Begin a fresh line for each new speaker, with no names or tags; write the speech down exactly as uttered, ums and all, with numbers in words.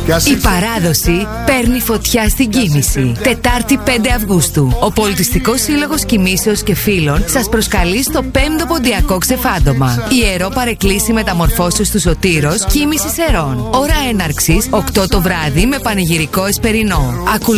Η παράδοση παίρνει φωτιά στην Κοίμηση. Τετάρτη πέντε Αυγούστου. Ο Πολιτιστικός Σύλλογος Κοιμήσεως και Φίλων σας προσκαλεί στο πέμπτο Ποντιακό Ξεφάντωμα. Ιερό παρεκκλήσι μεταμορφώσεως του Σωτήρος Κοίμησης Ερών. Ώρα έναρξης οκτώ το βράδυ με πανηγυρικό εσπερινό.